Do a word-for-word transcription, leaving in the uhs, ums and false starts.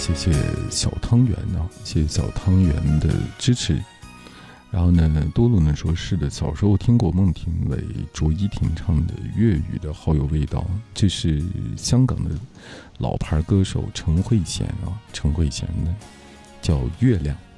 谢谢小汤圆啊，谢谢小汤圆的支持。然后呢，多鲁呢说是的，小时候听过孟庭苇、卓依婷唱的粤语的好有味道，这是香港的老牌歌手陈慧娴啊，陈慧娴的叫《月亮》。